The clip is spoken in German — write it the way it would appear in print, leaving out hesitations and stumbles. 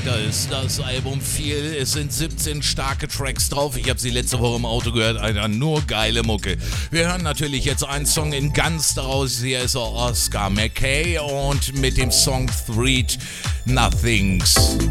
lecker ist das Album viel. Es sind 17 starke Tracks drauf. Ich habe sie letzte Woche im Auto gehört. Alter, nur geile Mucke. Wir hören natürlich jetzt einen Song in ganz daraus. Hier ist Oscar McKay und mit dem Song Three Nothings.